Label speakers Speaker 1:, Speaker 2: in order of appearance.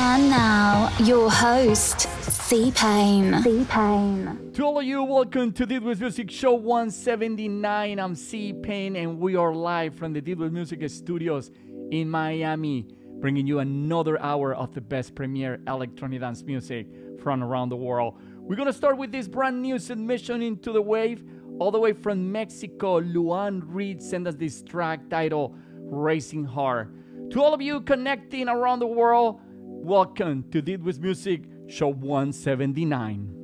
Speaker 1: And now, your host, C-Pain.
Speaker 2: To all of you, welcome to Deal With Music Show 179. I'm C-Pain, and we are live from the Deal With Music studios in Miami, bringing you another hour of the best premier electronic dance music from around the world. We're going to start with this brand new submission into the wave, all the way from Mexico. Luan Reed sent us this track titled Racing Hard. To all of you connecting around the world, welcome to Deal With Music Show 179.